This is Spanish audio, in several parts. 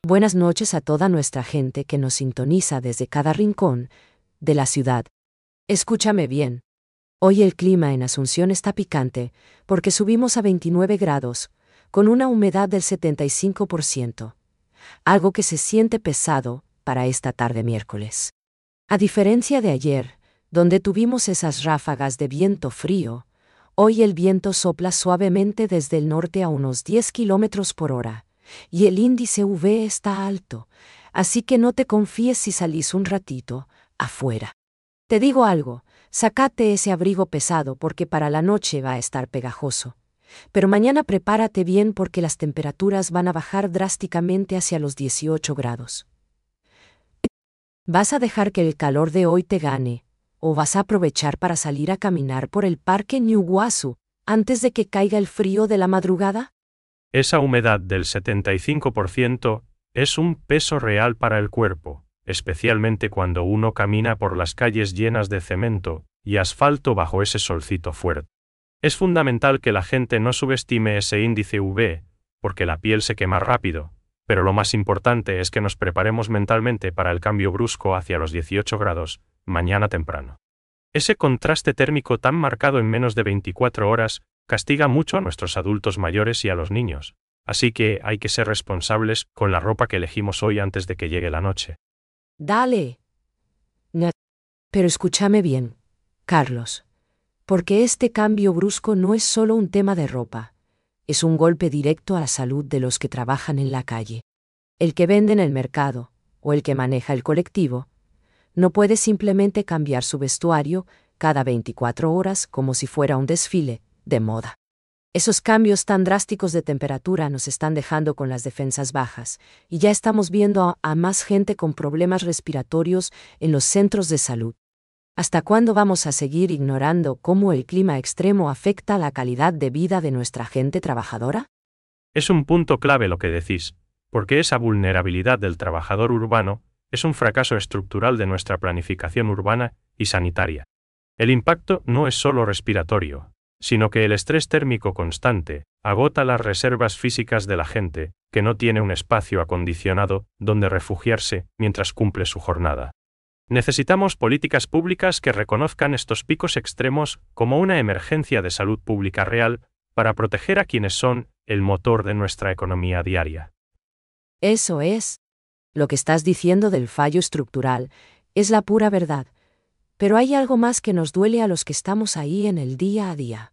Buenas noches a toda nuestra gente que nos sintoniza desde cada rincón de la ciudad. Escúchame bien. Hoy el clima en Asunción está picante, porque subimos a 29 grados, con una humedad del 75%. Algo que se siente pesado para esta tarde miércoles. A diferencia de ayer, donde tuvimos esas ráfagas de viento frío, hoy el viento sopla suavemente desde el norte a unos 10 kilómetros por hora. Y el índice UV está alto, así que no te confíes si salís un ratito afuera. Te digo algo, sácate ese abrigo pesado porque para la noche va a estar pegajoso. Pero mañana prepárate bien porque las temperaturas van a bajar drásticamente hacia los 18 grados. ¿Vas a dejar que el calor de hoy te gane, o vas a aprovechar para salir a caminar por el parque Ñuguazú antes de que caiga el frío de la madrugada? Esa humedad del 75% es un peso real para el cuerpo, especialmente cuando uno camina por las calles llenas de cemento y asfalto bajo ese solcito fuerte. Es fundamental que la gente no subestime ese índice UV, porque la piel se quema rápido, pero lo más importante es que nos preparemos mentalmente para el cambio brusco hacia los 18 grados, mañana temprano. Ese contraste térmico tan marcado en menos de 24 horas castiga mucho a nuestros adultos mayores y a los niños, así que hay que ser responsables con la ropa que elegimos hoy antes de que llegue la noche. Dale. Pero escúchame bien, Carlos, porque este cambio brusco no es solo un tema de ropa, es un golpe directo a la salud de los que trabajan en la calle. El que vende en el mercado, o el que maneja el colectivo, no puede simplemente cambiar su vestuario cada 24 horas como si fuera un desfile de moda. Esos cambios tan drásticos de temperatura nos están dejando con las defensas bajas, y ya estamos viendo a más gente con problemas respiratorios en los centros de salud. ¿Hasta cuándo vamos a seguir ignorando cómo el clima extremo afecta la calidad de vida de nuestra gente trabajadora? Es un punto clave lo que decís, porque esa vulnerabilidad del trabajador urbano es un fracaso estructural de nuestra planificación urbana y sanitaria. El impacto no es solo respiratorio, sino que el estrés térmico constante agota las reservas físicas de la gente, que no tiene un espacio acondicionado donde refugiarse mientras cumple su jornada. Necesitamos políticas públicas que reconozcan estos picos extremos como una emergencia de salud pública real para proteger a quienes son el motor de nuestra economía diaria. Eso es. Lo que estás diciendo del fallo estructural es la pura verdad. Pero hay algo más que nos duele a los que estamos ahí en el día a día.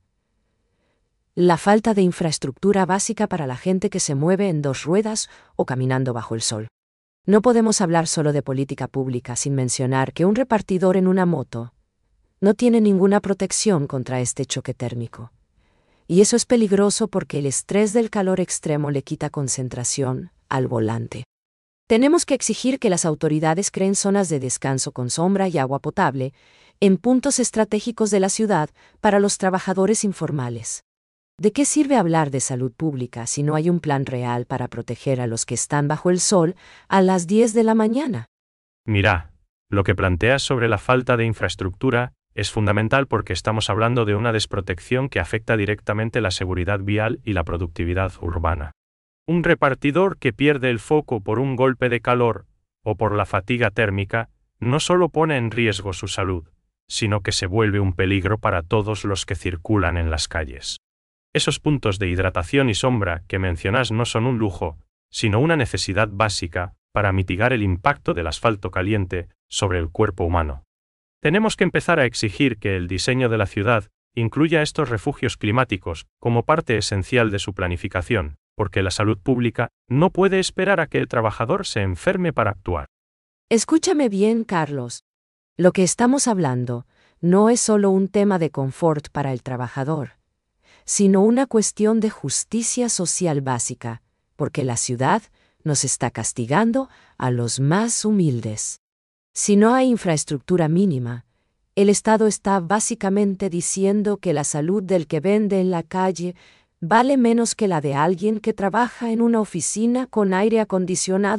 La falta de infraestructura básica para la gente que se mueve en dos ruedas o caminando bajo el sol. No podemos hablar solo de política pública sin mencionar que un repartidor en una moto no tiene ninguna protección contra este choque térmico. Y eso es peligroso porque el estrés del calor extremo le quita concentración al volante. Tenemos que exigir que las autoridades creen zonas de descanso con sombra y agua potable en puntos estratégicos de la ciudad para los trabajadores informales. ¿De qué sirve hablar de salud pública si no hay un plan real para proteger a los que están bajo el sol a las 10 de la mañana? Mira, lo que planteas sobre la falta de infraestructura es fundamental porque estamos hablando de una desprotección que afecta directamente la seguridad vial y la productividad urbana. Un repartidor que pierde el foco por un golpe de calor o por la fatiga térmica no solo pone en riesgo su salud, sino que se vuelve un peligro para todos los que circulan en las calles. Esos puntos de hidratación y sombra que mencionas no son un lujo, sino una necesidad básica para mitigar el impacto del asfalto caliente sobre el cuerpo humano. Tenemos que empezar a exigir que el diseño de la ciudad incluya estos refugios climáticos como parte esencial de su planificación, porque la salud pública no puede esperar a que el trabajador se enferme para actuar. Escúchame bien, Carlos. Lo que estamos hablando no es solo un tema de confort para el trabajador, sino una cuestión de justicia social básica, porque la ciudad nos está castigando a los más humildes. Si no hay infraestructura mínima, el Estado está básicamente diciendo que la salud del que vende en la calle vale menos que la de alguien que trabaja en una oficina con aire acondicionado